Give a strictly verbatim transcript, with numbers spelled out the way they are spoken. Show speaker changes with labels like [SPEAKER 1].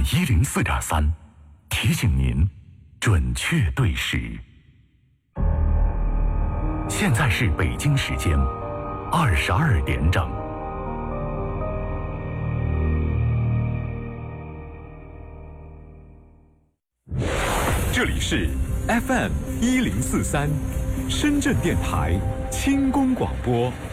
[SPEAKER 1] 一零四点三，提醒您准确对时。现在是北京时间二十二点整。这里是 F M 一零四三，深圳电台轻功广播。